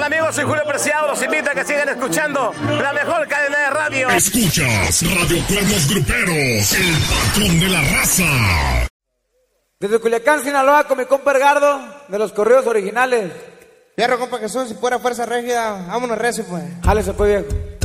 amigos? Soy Julio Preciado. Los invito a que sigan escuchando la mejor cadena de radio. Escuchas Radio Cuernos Gruperos, el patrón de la raza. Desde Culiacán, Sinaloa, con mi compa Edgardo, de los corridos originales. Fierro, compa Jesús, si fuera fuerza rígida, vámonos recio, pues. Jálese, pues, viejo.